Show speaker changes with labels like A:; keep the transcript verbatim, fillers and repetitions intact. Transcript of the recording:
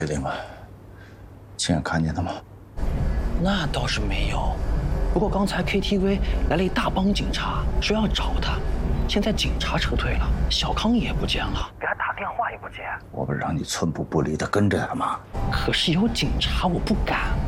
A: 确定吗？亲眼看见的吗？
B: 那倒是没有，不过刚才 K T V 来了一大帮警察，说要找他。现在警察撤退了，小康也不见了，给他打电话也不接。
A: 我不是让你寸步不离的跟着他吗？
B: 可是有警察，我不敢